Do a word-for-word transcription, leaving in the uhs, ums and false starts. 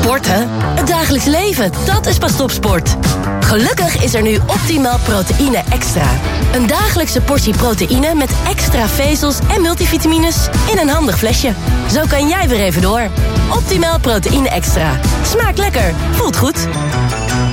Sporten? Het dagelijks leven, dat is pas topsport. Gelukkig is er nu Optimal Proteïne Extra. Een dagelijkse portie proteïne met extra vezels en multivitamines in een handig flesje. Zo kan jij weer even door. Optimal Proteïne Extra. Smaakt lekker, voelt goed.